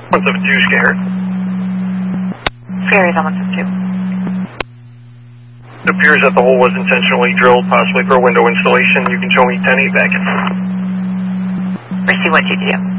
172, Scare. Scary is on 172. It appears that the hole was intentionally drilled, possibly for a window installation. You can show me 10-8 back in. Receive 122.